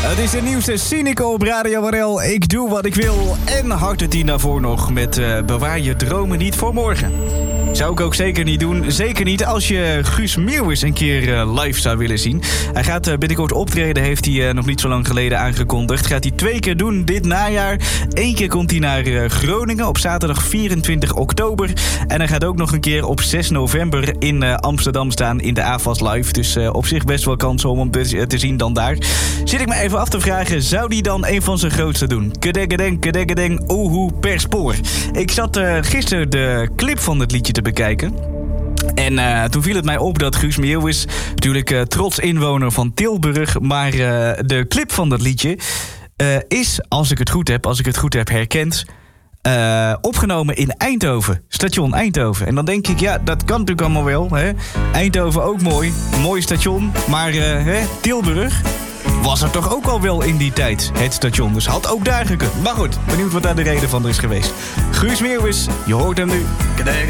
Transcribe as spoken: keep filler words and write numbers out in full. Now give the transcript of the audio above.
Het is de nieuwste Cynical op Radio Warel. Ik doe wat ik wil. En harte tien daarvoor nog met uh, bewaar je dromen niet voor morgen. Zou ik ook zeker niet doen. Zeker niet als je Guus Meeuwis een keer uh, live zou willen zien. Hij gaat uh, binnenkort optreden, heeft hij uh, nog niet zo lang geleden aangekondigd. Gaat hij twee keer doen dit najaar. Eén keer komt hij naar uh, Groningen op zaterdag vierentwintig oktober. En hij gaat ook nog een keer op zes november in uh, Amsterdam staan in de A F A S Live. Dus uh, op zich best wel kans om hem te, te zien dan daar. Zit ik me even af te vragen, zou die dan een van zijn grootste doen? Kedegedeng, kedegedeng, oehoe, per spoor. Ik zat uh, gisteren de clip van het liedje te bekijken. En uh, toen viel het mij op dat Guus Meeuwis, natuurlijk uh, trots inwoner van Tilburg, maar uh, de clip van dat liedje uh, is, als ik het goed heb, als ik het goed heb herkend, Uh, opgenomen in Eindhoven, station Eindhoven. En dan denk ik, ja, dat kan natuurlijk allemaal wel. Hè? Eindhoven ook mooi, mooi station. Maar uh, hè, Tilburg was er toch ook al wel in die tijd, het station. Dus had ook daar gekund. Maar goed, benieuwd wat daar de reden van is geweest. Guus Meeuwis, je hoort hem nu.